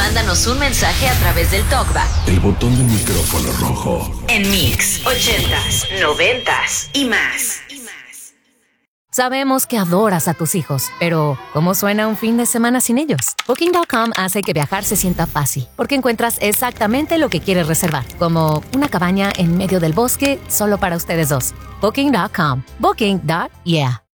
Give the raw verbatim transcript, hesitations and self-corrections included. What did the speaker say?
mándanos un mensaje a través del talkback. El botón del micrófono rojo. En Mix, ochentas, noventas y más. Sabemos que adoras a tus hijos, pero ¿cómo suena un fin de semana sin ellos? Booking punto com hace que viajar se sienta fácil, porque encuentras exactamente lo que quieres reservar, como una cabaña en medio del bosque solo para ustedes dos. Booking punto com. Booking. Yeah.